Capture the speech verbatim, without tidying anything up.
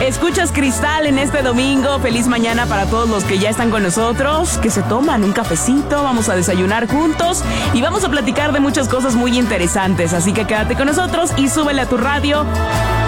Escuchas Cristal en este domingo. Feliz mañana para todos los que ya están con nosotros, que se toman un cafecito, vamos a desayunar juntos y vamos a platicar de muchas cosas muy interesantes. Así que quédate con nosotros y súbele a tu radio.